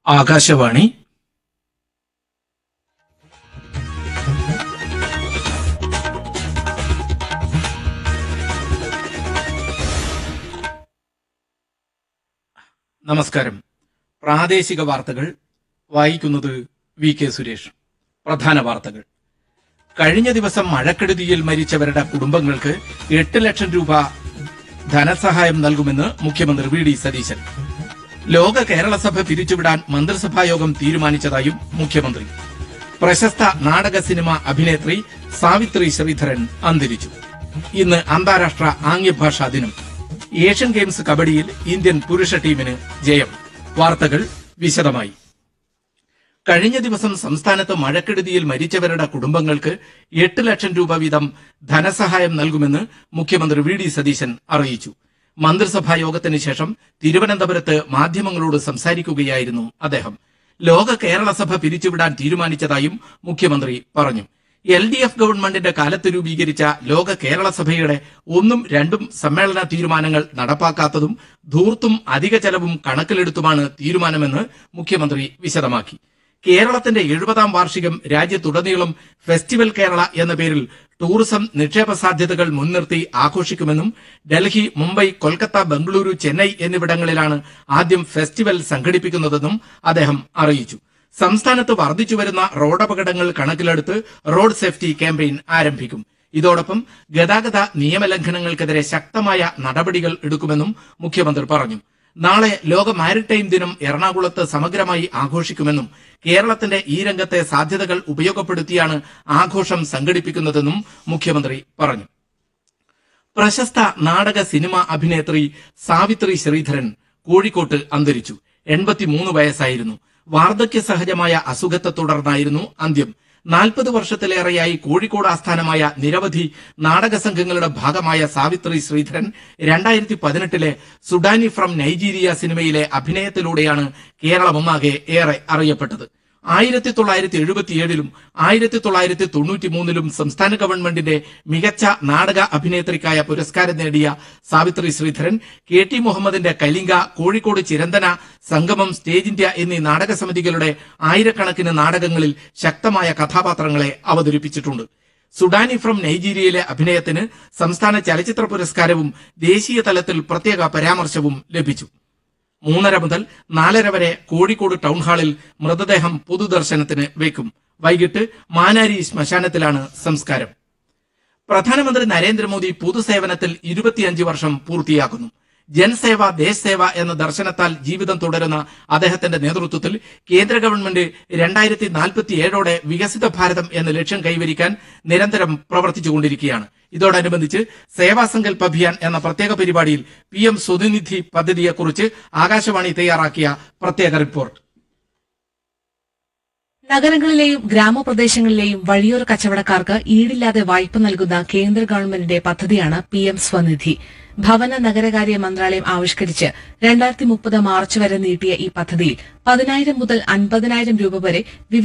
ആകാശവാണി നമസ്കാരം. പ്രാദേശിക വാർത്തകൾ വായിക്കുന്നത് വി കെ സുരേഷ്. പ്രധാന വാർത്തകൾ. കഴിഞ്ഞ ദിവസം മഴക്കെടുതിയിൽ മരിച്ചവരുടെ കുടുംബങ്ങൾക്ക് 8 ലക്ഷം രൂപ ധനസഹായം നൽകുമെന്ന് മുഖ്യമന്ത്രി വി ഡി സതീശൻ. ലോക കേരള സഭ പിരിച്ചുവിടാൻ മന്ത്രിസഭായോഗം തീരുമാനിച്ചതായും മുഖ്യമന്ത്രി. പ്രശസ്ത നാടക സിനിമ അഭിനേത്രി സാവിത്രി ശ്രീധരൻ അന്തരിച്ചു. ഇന്ന് അന്താരാഷ്ട്ര ആംഗ്യഭാഷാ ദിനം. ഏഷ്യൻ ഗെയിംസ് കബഡിയിൽ ഇന്ത്യൻ പുരുഷ ടീമിന് ജയം. വാർത്തകൾ വിശദമായി. കഴിഞ്ഞ ദിവസം സംസ്ഥാനത്ത് മഴക്കെടുതിയിൽ മരിച്ചവരുടെ കുടുംബങ്ങൾക്ക് 8 ലക്ഷം രൂപ വീതം ധനസഹായം നൽകുമെന്ന് മുഖ്യമന്ത്രി വി ഡി സതീശൻ അറിയിച്ചു. മന്ത്രിസഭാ യോഗത്തിന് ശേഷം തിരുവനന്തപുരത്ത് മാധ്യമങ്ങളോട് സംസാരിക്കുകയായിരുന്നു അദ്ദേഹം. ലോക കേരള സഭ പിരിച്ചുവിടാൻ തീരുമാനിച്ചതായും മുഖ്യമന്ത്രി പറഞ്ഞു. LDF ഗവൺമെന്റിന്റെ കാലത്ത് രൂപീകരിച്ച ലോക കേരള സഭയുടെ 1ഉം 2ഉം സമ്മേളന തീരുമാനങ്ങൾ നടപ്പാക്കാത്തതും ധൂർത്തും അധിക ചെലവും കണക്കിലെടുത്തുമാണ് തീരുമാനമെന്ന് മുഖ്യമന്ത്രി വിശദമാക്കി. കേരളത്തിന്റെ 70ാം വാർഷികം രാജ്യത്തുടനീളം ഫെസ്റ്റിവൽ കേരള എന്ന പേരിൽ ടൂറിസം നിക്ഷേപ സാധ്യതകൾ മുൻനിർത്തി ആഘോഷിക്കുമെന്നും ഡൽഹി, മുംബൈ, കൊൽക്കത്ത, ബംഗളൂരു, ചെന്നൈ എന്നിവിടങ്ങളിലാണ് ആദ്യം ഫെസ്റ്റിവൽ സംഘടിപ്പിക്കുന്നതെന്നും അദ്ദേഹം അറിയിച്ചു. സംസ്ഥാനത്ത് വർദ്ധിച്ചുവരുന്ന റോഡപകടങ്ങൾ കണക്കിലെടുത്ത് റോഡ് സേഫ്റ്റി ക്യാമ്പയിൻ ആരംഭിക്കും. ഇതോടൊപ്പം ഗതാഗത നിയമലംഘനങ്ങൾക്കെതിരെ ശക്തമായ നടപടികൾ എടുക്കുമെന്നും മുഖ്യമന്ത്രി പറഞ്ഞു. നാളെ ലോക മാരിടൈം ദിനം എറണാകുളത്ത് സമഗ്രമായി ആഘോഷിക്കുമെന്നും കേരളത്തിന്റെ ഈ രംഗത്തെ സാധ്യതകൾ ഉപയോഗപ്പെടുത്തിയാണ് ആഘോഷം സംഘടിപ്പിക്കുന്നതെന്നും മുഖ്യമന്ത്രി പറഞ്ഞു. പ്രശസ്ത നാടക സിനിമ അഭിനേത്രി സാവിത്രി ശ്രീധരൻ കോഴിക്കോട്ട് അന്തരിച്ചു. 83 വയസ്സായിരുന്നു. വാർദ്ധക്യ സഹജമായ അസുഖത്തെ തുടർന്നായിരുന്നു അന്ത്യം. 40 വർഷത്തിലേറെയായി കോഴിക്കോട് ആസ്ഥാനമായ നിരവധി നാടക സംഘങ്ങളുടെ ഭാഗമായ സാവിത്രി ശ്രീധരൻ 2018 സുഡാനി ഫ്രം നൈജീരിയ സിനിമയിലെ അഭിനയത്തിലൂടെയാണ് കേരളമൊന്നാകെ ഏറെ അറിയപ്പെട്ടത്. 1977ലും 1993ലും സംസ്ഥാന ഗവൺമെന്റിന്റെ മികച്ച നാടക അഭിനേത്രിക്കായ പുരസ്കാരം നേടിയ സാവിത്രി ശ്രീധരൻ KT മുഹമ്മദിന്റെ കലിംഗ, കോഴിക്കോട് ചിരന്തന, സംഗമം, സ്റ്റേജ് ഇന്ത്യ എന്നീ നാടക സമിതികളുടെ ആയിരക്കണക്കിന് നാടകങ്ങളിൽ ശക്തമായ കഥാപാത്രങ്ങളെ അവതരിപ്പിച്ചിട്ടുണ്ട്. സുഡാനി ഫ്രം നൈജീരിയയിലെ അഭിനയത്തിന് സംസ്ഥാന ചലച്ചിത്ര പുരസ്കാരവും ദേശീയ തലത്തിൽ പ്രത്യേക പരാമർശവും ലഭിച്ചു. 3:30 മുതൽ 4:30 വരെ കോഴിക്കോട് ടൗൺ ഹാളിൽ മൃതദേഹം പൊതുദർശനത്തിന് വയ്ക്കും. വൈകിട്ട് മാനാരി ശ്മശാനത്തിലാണ് സംസ്കാരം. പ്രധാനമന്ത്രി നരേന്ദ്രമോദി പൊതുസേവനത്തിൽ 25 വർഷം പൂർത്തിയാക്കുന്നു. ജൻസേവ ദേശ് സേവ എന്ന ദർശനത്താൽ ജീവിതം തുടരുന്ന അദ്ദേഹത്തിന്റെ നേതൃത്വത്തിൽ കേന്ദ്ര ഗവൺമെന്റ് 2047ഓടെ വികസിത ഭാരതം എന്ന ലക്ഷ്യം കൈവരിക്കാൻ നിരന്തരം പ്രവർത്തിച്ചുകൊണ്ടിരിക്കുകയാണ്. ഇതോടനുബന്ധിച്ച് സേവാസങ്കൽപ് അഭിയാൻ എന്ന പ്രത്യേക പരിപാടിയിൽ PM സ്വനിധി പദ്ധതിയെക്കുറിച്ച് ആകാശവാണി തയ്യാറാക്കിയ പ്രത്യേക റിപ്പോർട്ട്. നഗരങ്ങളിലെയും ഗ്രാമപ്രദേശങ്ങളിലെയും വഴിയോര കച്ചവടക്കാർക്ക് ഈടില്ലാതെ വായ്പ നൽകുന്ന കേന്ദ്ര ഗവൺമെന്റിന്റെ പദ്ധതിയാണ് PM സ്വനിധി. ഭവന നഗരകാര്യ മന്ത്രാലയം ആവിഷ്കരിച്ച് 2030 മാർച്ച് വരെ നീട്ടിയ ഈ പദ്ധതിയിൽ 10,000 മുതൽ 50,000 രൂപ വരെ